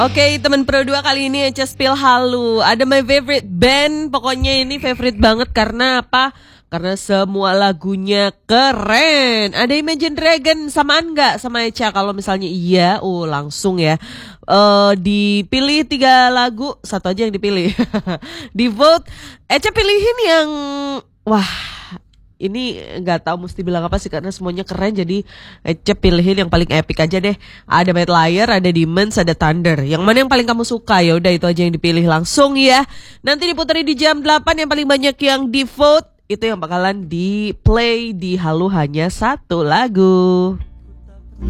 Oke, teman Pro 2 kali ini Eca spill halu. Ada my favorite band. Pokoknya ini favorite banget karena apa? Karena semua lagunya keren. Ada Imagine Dragon, samaan nggak sama Eca? Kalau misalnya iya, langsung ya. Dipilih 3 lagu, satu aja yang dipilih. Di vote, Eca pilihin yang ini nggak tahu mesti bilang apa sih karena semuanya keren, jadi Ece pilihin yang paling epic aja deh. Ada Bad Liar, ada Demons, ada Thunder. Yang mana yang paling kamu suka? Ya udah itu aja yang dipilih langsung ya. Nanti diputeri di jam 8 yang paling banyak yang di vote itu yang bakalan di play di Halu hanya 1 lagu.